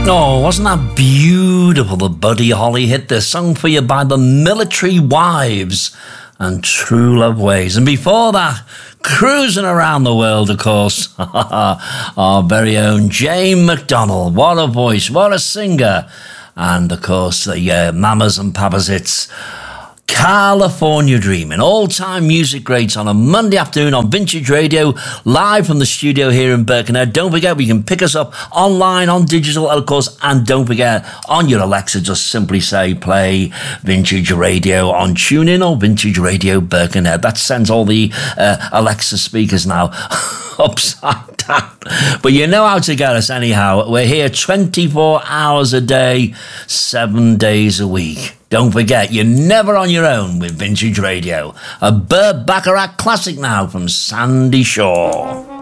Oh, wasn't that beautiful? The Buddy Holly hit this song for you by the Military Wives and True Love Ways. And before that, cruising around the world, of course, our very own Jane McDonald. What a voice, what a singer. And, of course, the mamas and papas hits. California Dreaming, all-time music greats on a Monday afternoon on Vintage Radio, live from the studio here in Birkenhead. Don't forget, we can pick us up online, on digital, of course, and don't forget, on your Alexa, just simply say, play Vintage Radio on TuneIn or Vintage Radio Birkenhead. That sends all the Alexa speakers now upside down. But you know how to get us anyhow. We're here 24 hours a day, 7 days a week. Don't forget, you're never on your own with Vintage Radio. A Burt Bacharach classic now from Sandy Shaw.